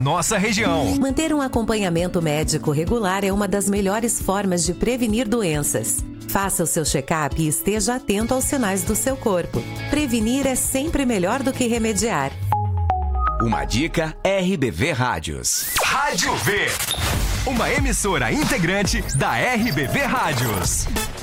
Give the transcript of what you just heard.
nossa região. Manter um acompanhamento médico regular é uma das melhores formas de prevenir doenças. Faça o seu check-up e esteja atento aos sinais do seu corpo. Prevenir é sempre melhor do que remediar. Uma dica RBV Rádios. Rádio V, uma emissora integrante da RBV Rádios.